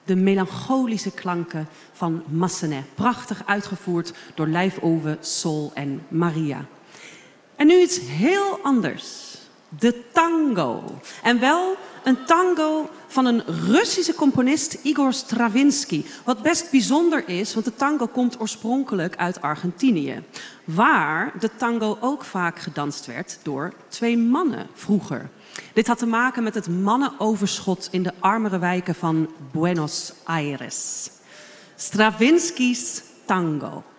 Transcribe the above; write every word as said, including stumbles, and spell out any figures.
De melancholische klanken van Massenet. Prachtig uitgevoerd door Live-Ove, Sol en Maria. En nu iets heel anders. De tango. En wel een tango van een Russische componist, Igor Stravinsky. Wat best bijzonder is, want de tango komt oorspronkelijk uit Argentinië. Waar de tango ook vaak gedanst werd door twee mannen vroeger. Dit had te maken met het mannenoverschot in de armere wijken van Buenos Aires. Stravinsky's tango.